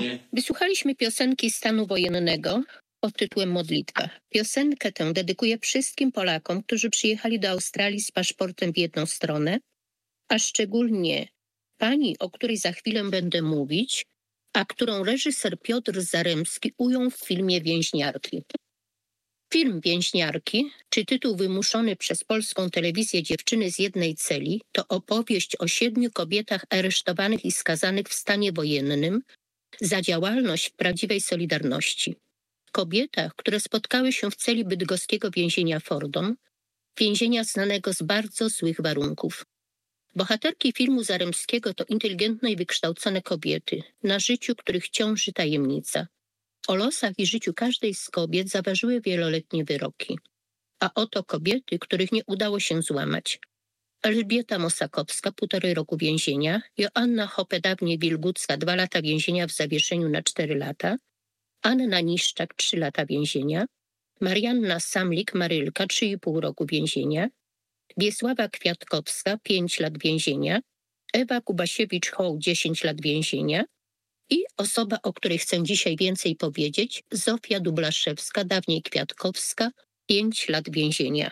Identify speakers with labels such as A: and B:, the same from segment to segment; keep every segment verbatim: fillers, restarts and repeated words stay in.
A: Wysłuchaliśmy piosenki stanu wojennego pod tytułem Modlitwa. Piosenkę tę dedykuję wszystkim Polakom, którzy przyjechali do Australii z paszportem w jedną stronę, a szczególnie pani, o której za chwilę będę mówić, a którą reżyser Piotr Zaremski ujął w filmie Więźniarki. Film Więźniarki, czy tytuł wymuszony przez polską telewizję Dziewczyny z jednej celi, to opowieść o siedmiu kobietach aresztowanych i skazanych w stanie wojennym za działalność w prawdziwej Solidarności. Kobietach, które spotkały się w celi bydgoskiego więzienia Fordon, więzienia znanego z bardzo złych warunków. Bohaterki filmu Zaremskiego to inteligentne i wykształcone kobiety, na życiu których ciąży tajemnica. O losach i życiu każdej z kobiet zaważyły wieloletnie wyroki. A oto kobiety, których nie udało się złamać. Elżbieta Mosakowska, półtorej roku więzienia, Joanna Hoppe, dawniej Wilgucka, dwa lata więzienia w zawieszeniu na cztery lata, Anna Niszczak, trzy lata więzienia, Marianna Samlik, Marylka, trzy i pół roku więzienia, Wiesława Kwiatkowska, pięć lat więzienia, Ewa Kubasiewicz-Hoł, dziesięć lat więzienia i osoba, o której chcę dzisiaj więcej powiedzieć, Zofia Dublaszewska, dawniej Kwiatkowska, pięć lat więzienia.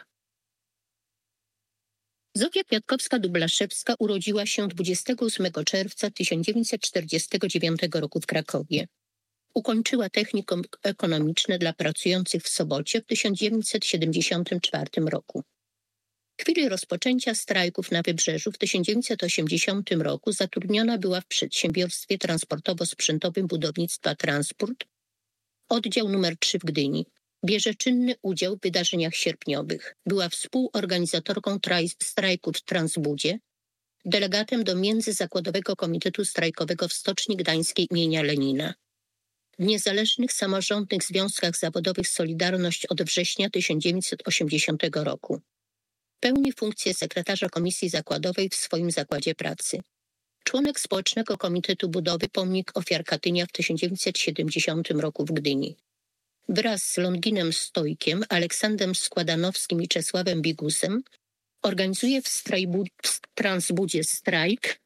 A: Zofia Kwiatkowska-Dublaszewska urodziła się dwudziestego ósmego czerwca tysiąc dziewięćset czterdziestego dziewiątego roku w Krakowie. Ukończyła technikum ekonomiczne dla pracujących w Sobocie w tysiąc dziewięćset siedemdziesiątym czwartym roku. W chwili rozpoczęcia strajków na Wybrzeżu w tysiąc dziewięćset osiemdziesiątym roku zatrudniona była w przedsiębiorstwie transportowo-sprzętowym budownictwa Transport, oddział numer trzy w Gdyni. Bierze czynny udział w wydarzeniach sierpniowych. Była współorganizatorką traj- strajków w Transbudzie, delegatem do Międzyzakładowego Komitetu Strajkowego w Stoczni Gdańskiej imienia Lenina. W Niezależnych Samorządnych Związkach Zawodowych Solidarność od września tysiąc dziewięćset osiemdziesiątego roku. Pełni funkcję sekretarza Komisji Zakładowej w swoim zakładzie pracy. Członek Społecznego Komitetu Budowy Pomnik Ofiar Katynia w tysiąc dziewięćset siedemdziesiątym roku w Gdyni. Wraz z Longinem Stojkiem, Aleksandrem Składanowskim i Czesławem Bigusem organizuje w, strajbu, w Transbudzie strajk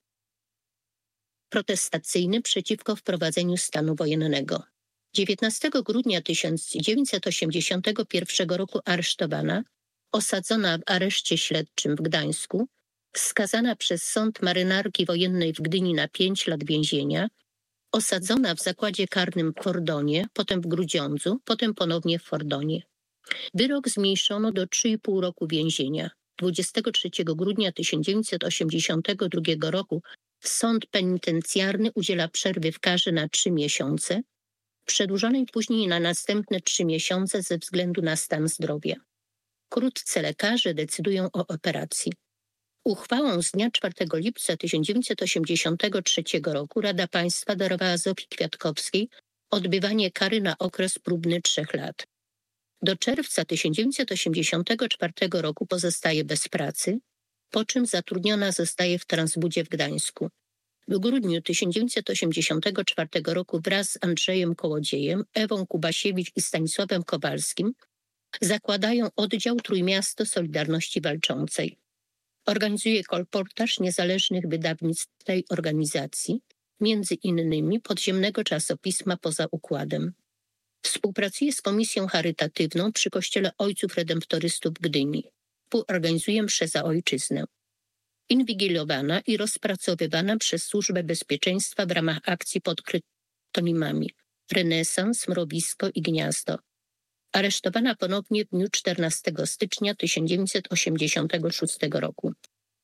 A: protestacyjny przeciwko wprowadzeniu stanu wojennego. dziewiętnastego grudnia tysiąc dziewięćset osiemdziesiątego pierwszego roku aresztowana, osadzona w areszcie śledczym w Gdańsku, skazana przez Sąd Marynarki Wojennej w Gdyni na pięć lat więzienia, osadzona w zakładzie karnym w Fordonie, potem w Grudziądzu, potem ponownie w Fordonie. Wyrok zmniejszono do trzy i pół roku więzienia. dwudziestego trzeciego grudnia tysiąc dziewięćset osiemdziesiątego drugiego roku sąd penitencjarny udziela przerwy w karze na trzy miesiące, przedłużonej później na następne trzy miesiące ze względu na stan zdrowia. Wkrótce lekarze decydują o operacji. Uchwałą z dnia czwartego lipca tysiąc dziewięćset osiemdziesiątego trzeciego roku Rada Państwa darowała Zofii Kwiatkowskiej odbywanie kary na okres próbny trzech lat. Do czerwca tysiąc dziewięćset osiemdziesiątego czwartego roku pozostaje bez pracy, po czym zatrudniona zostaje w Transbudzie w Gdańsku. W grudniu tysiąc dziewięćset osiemdziesiątego czwartego roku wraz z Andrzejem Kołodziejem, Ewą Kubasiewicz i Stanisławem Kowalskim zakładają oddział Trójmiasto Solidarności Walczącej. Organizuje kolportaż niezależnych wydawnictw tej organizacji, między innymi podziemnego czasopisma Poza Układem. Współpracuje z Komisją Charytatywną przy Kościele Ojców Redemptorystów w Gdyni. Współorganizuje msze za ojczyznę. Inwigilowana i rozpracowywana przez Służbę Bezpieczeństwa w ramach akcji pod kryptonimami Renesans, Mrowisko i Gniazdo. Aresztowana ponownie w dniu czternastego stycznia tysiąc dziewięćset osiemdziesiątego szóstego roku.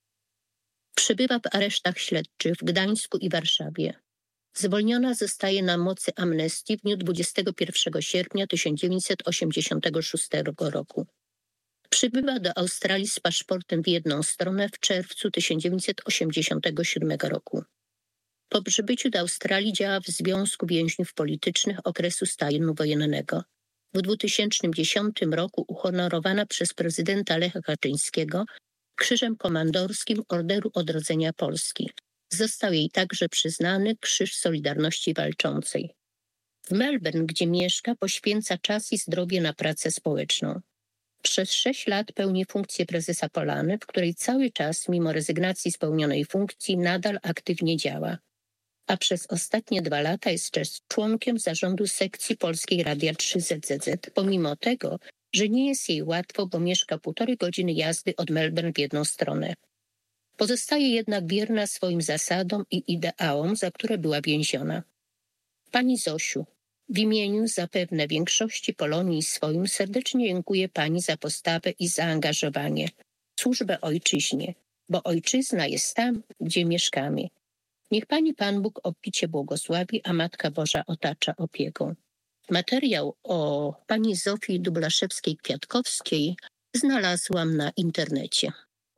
A: Przybywa w aresztach śledczych w Gdańsku i Warszawie. Zwolniona zostaje na mocy amnestii w dniu dwudziestego pierwszego sierpnia tysiąc dziewięćset osiemdziesiątego szóstego roku. Przybywa do Australii z paszportem w jedną stronę w czerwcu tysiąc dziewięćset osiemdziesiątego siódmego roku. Po przybyciu do Australii działa w Związku Więźniów Politycznych okresu stanu wojennego. W dwutysięcznym dziesiątym roku uhonorowana przez prezydenta Lecha Kaczyńskiego Krzyżem Komandorskim Orderu Odrodzenia Polski. Został jej także przyznany Krzyż Solidarności Walczącej. W Melbourne, gdzie mieszka, poświęca czas i zdrowie na pracę społeczną. Przez sześć lat pełni funkcję prezesa Polany, w której cały czas, mimo rezygnacji z pełnionej funkcji, nadal aktywnie działa. a przez ostatnie dwa lata jest też członkiem zarządu sekcji Polskiej Radia trzy Z Z Z, pomimo tego, że nie jest jej łatwo, bo mieszka półtorej godziny jazdy od Melbourne w jedną stronę. Pozostaje jednak wierna swoim zasadom i ideałom, za które była więziona. Pani Zosiu, w imieniu zapewne większości Polonii swoim serdecznie dziękuję Pani za postawę i zaangażowanie, służbę ojczyźnie, bo ojczyzna jest tam, gdzie mieszkamy. Niech Pani Pan Bóg obficie błogosławi, a Matka Boża otacza opieką. Materiał o Pani Zofii Dublaszewskiej-Kwiatkowskiej znalazłam na internecie.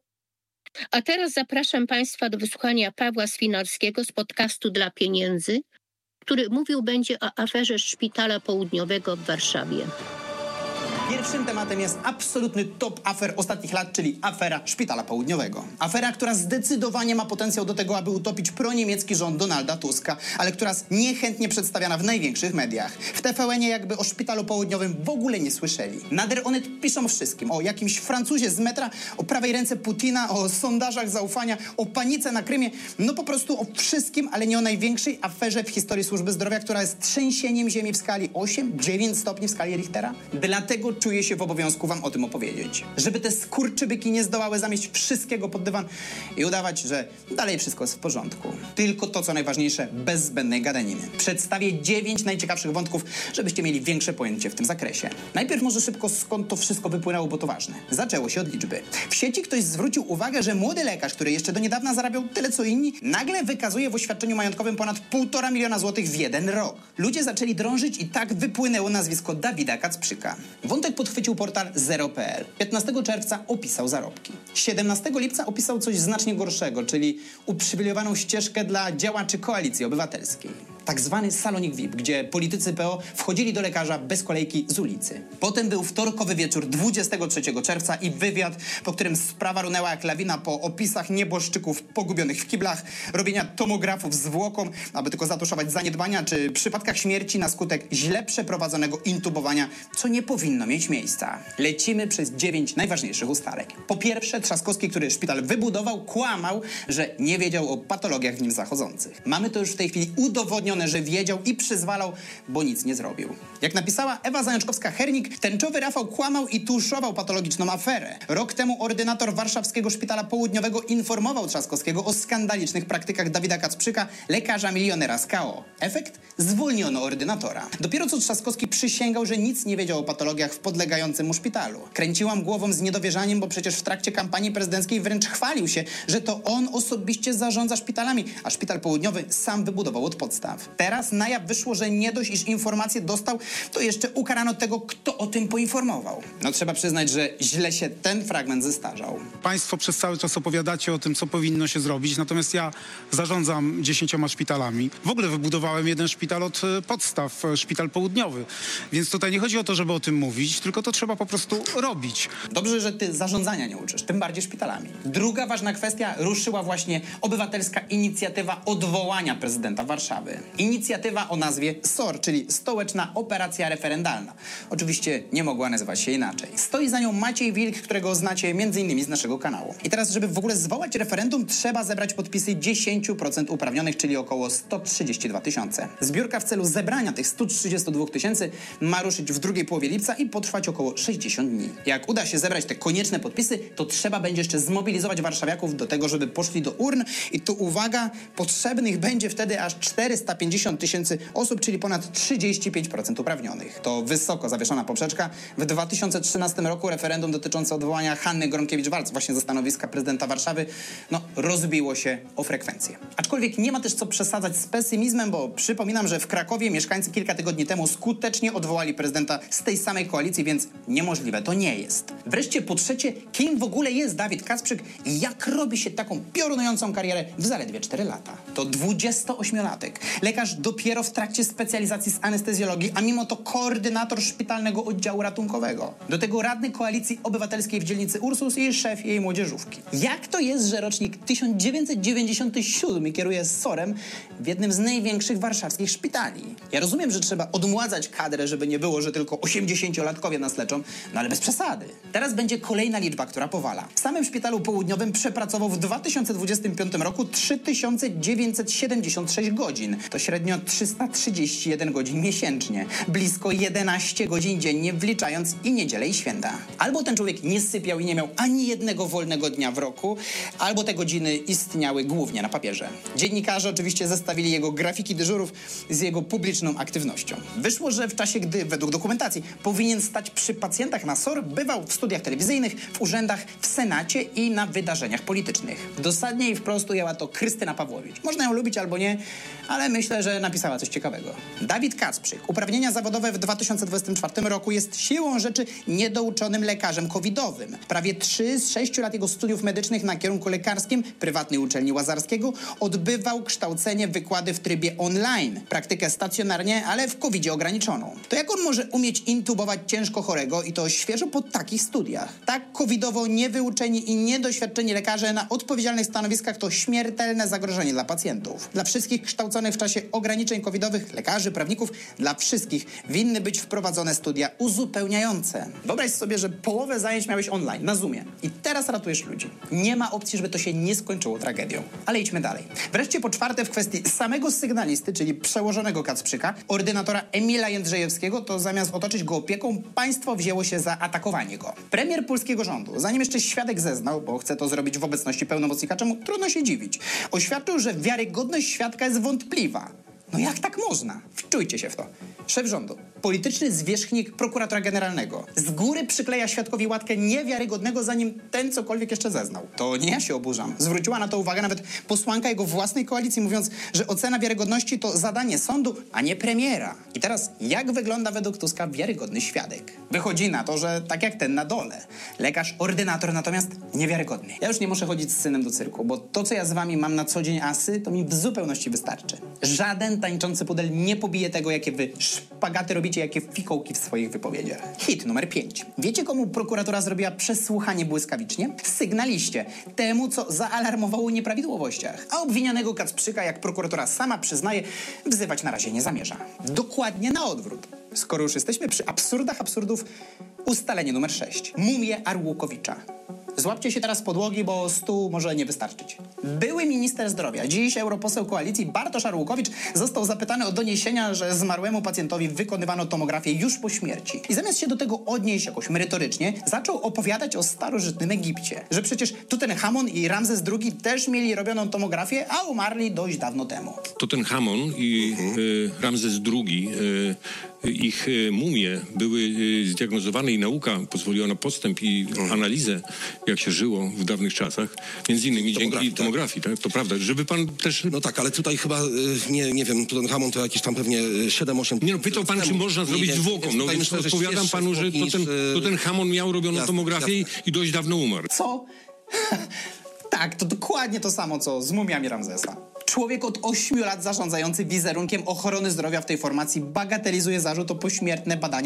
A: A teraz zapraszam Państwa do wysłuchania Pawła Swinarskiego z podcastu Dla Pieniędzy, który mówił będzie o aferze Szpitala Południowego w Warszawie.
B: Pierwszym tematem jest absolutny top afer ostatnich lat, czyli afera Szpitala Południowego. Afera, która zdecydowanie ma potencjał do tego, aby utopić proniemiecki rząd Donalda Tuska, ale która jest niechętnie przedstawiana w największych mediach. W T V N-ie jakby o Szpitalu Południowym w ogóle nie słyszeli. Na Der Onet piszą o wszystkim. O jakimś Francuzie z metra, o prawej ręce Putina, o sondażach zaufania, o panice na Krymie. No po prostu o wszystkim, ale nie o największej aferze w historii służby zdrowia, która jest trzęsieniem ziemi w skali osiem dziewięć stopni w skali Richtera. Dlatego czuję się w obowiązku wam o tym opowiedzieć. Żeby te skurczybyki nie zdołały zamieść wszystkiego pod dywan i udawać, że dalej wszystko jest w porządku. Tylko to, co najważniejsze, bez zbędnej gadaniny. Przedstawię dziewięć najciekawszych wątków, żebyście mieli większe pojęcie w tym zakresie. Najpierw może szybko, skąd to wszystko wypłynęło, bo to ważne. Zaczęło się od liczby. W sieci ktoś zwrócił uwagę, że młody lekarz, który jeszcze do niedawna zarabiał tyle co inni, nagle wykazuje w oświadczeniu majątkowym ponad półtora miliona złotych w jeden rok. Ludzie zaczęli drążyć i tak wypłynęło nazwisko Dawida Kacprzyka. Wątek podchwycił portal zero kropka p l. piętnastego czerwca opisał zarobki. siedemnastego lipca opisał coś znacznie gorszego, czyli uprzywilejowaną ścieżkę dla działaczy Koalicji Obywatelskiej. Tak zwany salonik V I P, gdzie politycy P O wchodzili do lekarza bez kolejki z ulicy. Potem był wtorkowy wieczór dwudziestego trzeciego czerwca i wywiad, po którym sprawa runęła jak lawina po opisach nieboszczyków pogubionych w kiblach, robienia tomografów zwłoką, aby tylko zatuszować zaniedbania, czy przypadkach śmierci na skutek źle przeprowadzonego intubowania, co nie powinno mieć miejsca. Lecimy przez dziewięć najważniejszych ustalek. Po pierwsze, Trzaskowski, który szpital wybudował, kłamał, że nie wiedział o patologiach w nim zachodzących. Mamy to już w tej chwili udowodnione, że wiedział i przyzwalał, bo nic nie zrobił. Jak napisała Ewa Zajączkowska-Hernik, tęczowy Rafał kłamał i tuszował patologiczną aferę. Rok temu ordynator Warszawskiego Szpitala Południowego informował Trzaskowskiego o skandalicznych praktykach Dawida Kacprzyka, lekarza milionera z K O. Efekt? Zwolniono ordynatora. Dopiero co Trzaskowski przysięgał, że nic nie wiedział o patologiach w podlegającym mu szpitalu. Kręciłam głową z niedowierzaniem, bo przecież w trakcie kampanii prezydenckiej wręcz chwalił się, że to on osobiście zarządza szpitalami, a Szpital Południowy sam wybudował od podstaw. Teraz na jaw wyszło, że nie dość, iż informacje dostał, to jeszcze ukarano tego, kto o tym poinformował. No trzeba przyznać, że źle się ten fragment zestarzał.
C: Państwo przez cały czas opowiadacie o tym, co powinno się zrobić, natomiast ja zarządzam dziesięcioma szpitalami. W ogóle wybudowałem jeden szpital od podstaw, Szpital Południowy. Więc tutaj nie chodzi o to, żeby o tym mówić, tylko to trzeba po prostu robić.
B: Dobrze, że ty zarządzania nie uczysz, tym bardziej szpitalami. Druga ważna kwestia, ruszyła właśnie obywatelska inicjatywa odwołania prezydenta Warszawy. Inicjatywa o nazwie S O R, czyli Stołeczna Operacja Referendalna. Oczywiście nie mogła nazywać się inaczej. Stoi za nią Maciej Wilk, którego znacie między innymi z naszego kanału. I teraz, żeby w ogóle zwołać referendum, trzeba zebrać podpisy dziesięć procent uprawnionych, czyli około sto trzydzieści dwa tysiące. Zbiórka w celu zebrania tych stu trzydziestu dwóch tysięcy ma ruszyć w drugiej połowie lipca i potrwać około sześćdziesiąt dni. Jak uda się zebrać te konieczne podpisy, to trzeba będzie jeszcze zmobilizować warszawiaków do tego, żeby poszli do urn i tu uwaga, potrzebnych będzie wtedy aż czterysta pięćdziesiąt tysięcy osób, czyli ponad trzydzieści pięć procent uprawnionych. To wysoko zawieszona poprzeczka. W dwa tysiące trzynastym roku referendum dotyczące odwołania Hanny Gronkiewicz-Waltz właśnie ze stanowiska prezydenta Warszawy, no rozbiło się o frekwencję. Aczkolwiek nie ma też co przesadzać z pesymizmem, bo przypominam, że w Krakowie mieszkańcy kilka tygodni temu skutecznie odwołali prezydenta z tej samej koalicji, więc niemożliwe to nie jest. Wreszcie po trzecie, kim w ogóle jest Dawid Kacprzyk i jak robi się taką piorunującą karierę w zaledwie cztery lata? To dwudziestoośmiolatek. lekarz dopiero w trakcie specjalizacji z anestezjologii, a mimo to koordynator szpitalnego oddziału ratunkowego. Do tego radny Koalicji Obywatelskiej w dzielnicy Ursus i szef jej młodzieżówki. Jak to jest, że rocznik tysiąc dziewięćset dziewięćdziesiąty siódmy kieruje sorem w jednym z największych warszawskich szpitali? Ja rozumiem, że trzeba odmładzać kadrę, żeby nie było, że tylko osiemdziesięciolatkowie nas leczą, no ale bez przesady. Teraz będzie kolejna liczba, która powala. W samym szpitalu południowym przepracował w dwa tysiące dwudziestym piątym roku trzy tysiące dziewięćset siedemdziesiąt sześć godzin. To średnio trzysta trzydzieści jeden godzin miesięcznie. Blisko jedenaście godzin dziennie, wliczając i niedzielę i święta. Albo ten człowiek nie sypiał i nie miał ani jednego wolnego dnia w roku, albo te godziny istniały głównie na papierze. Dziennikarze oczywiście zestawili jego grafiki dyżurów z jego publiczną aktywnością. Wyszło, że w czasie, gdy według dokumentacji powinien stać przy pacjentach na SOR, bywał w studiach telewizyjnych, w urzędach, w Senacie i na wydarzeniach politycznych. Dosadnie i wprost ujęła to Krystyna Pawłowicz. Można ją lubić albo nie, ale myślę, że napisała coś ciekawego. Dawid Kacprzyk, uprawnienia zawodowe w dwa tysiące dwudziestym czwartym roku, jest siłą rzeczy niedouczonym lekarzem covidowym. Prawie trzy z sześciu lat jego studiów medycznych na kierunku lekarskim prywatnej uczelni Łazarskiego odbywał kształcenie, wykłady w trybie online. Praktykę stacjonarnie, ale w covidzie ograniczoną. To jak on może umieć intubować ciężko chorego i to świeżo po takich studiach? Tak covidowo niewyuczeni i niedoświadczeni lekarze na odpowiedzialnych stanowiskach to śmiertelne zagrożenie dla pacjentów. Dla wszystkich kształconych w czasie ograniczeń covidowych, lekarzy, prawników, dla wszystkich winny być wprowadzone studia uzupełniające. Wyobraź sobie, że połowę zajęć miałeś online, na Zoomie i teraz ratujesz ludzi. Nie ma opcji, żeby to się nie skończyło tragedią. Ale idźmy dalej. Wreszcie po czwarte, w kwestii samego sygnalisty, czyli przełożonego Kacprzyka, ordynatora Emila Jędrzejewskiego, to zamiast otoczyć go opieką, państwo wzięło się za atakowanie go. Premier polskiego rządu, zanim jeszcze świadek zeznał, bo chce to zrobić w obecności pełnomocnika, czemu trudno się dziwić, oświadczył, że wiarygodność świadka jest wątpliwa. No jak tak można? Wczujcie się w to. Szef rządu, polityczny zwierzchnik prokuratora generalnego, z góry przykleja świadkowi łatkę niewiarygodnego, zanim ten cokolwiek jeszcze zeznał. To nie ja się oburzam. Zwróciła na to uwagę nawet posłanka jego własnej koalicji, mówiąc, że ocena wiarygodności to zadanie sądu, a nie premiera. I teraz jak wygląda według Tuska wiarygodny świadek? Wychodzi na to, że tak jak ten na dole. Lekarz, ordynator natomiast niewiarygodny. Ja już nie muszę chodzić z synem do cyrku, bo to, co ja z wami mam na co dzień asy, to mi w zupełności wystarczy. Żaden tańczący pudel nie pobije tego, jakie wy szpagaty robicie, jakie fikołki w swoich wypowiedziach. Hit numer pięć. Wiecie, komu prokuratura zrobiła przesłuchanie błyskawicznie? Sygnaliście. Temu, co zaalarmowało o nieprawidłowościach. A obwinianego Kacprzyka, jak prokuratura sama przyznaje, wzywać na razie nie zamierza. Dokładnie na odwrót. Skoro już jesteśmy przy absurdach absurdów, ustalenie numer sześć. Mumię Arłukowicza. Złapcie się teraz z podłogi, bo stół może nie wystarczyć. Były minister zdrowia, dziś europoseł koalicji Bartosz Arłukowicz został zapytany o doniesienia, że zmarłemu pacjentowi wykonywano tomografię już po śmierci. I zamiast się do tego odnieść jakoś merytorycznie, zaczął opowiadać o starożytnym Egipcie. Że przecież Tutenchamon i Ramzes drugi też mieli robioną tomografię, a umarli dość dawno temu.
D: Tutenchamon i y, Ramzes drugi, y, ich y, mumie były y, zdiagnozowane i nauka pozwoliła na postęp i analizę, jak się żyło w dawnych czasach, między innymi dzięki tomografii, tak? To prawda, żeby pan też...
E: No tak, ale tutaj chyba, nie, nie wiem, Tutenchamon to jakieś tam pewnie siedem osiem...
D: Nie no, pytał pan, czy można zrobić zwłoką. No więc odpowiadam panu, że ten, Tutenchamon miał robioną jasne, tomografię jasne. i dość dawno umarł.
B: Co? Tak, to dokładnie to samo, co z mumiami Ramzesa. Człowiek od ośmiu lat zarządzający wizerunkiem ochrony zdrowia w tej formacji bagatelizuje zarzut o pośmiertne badanie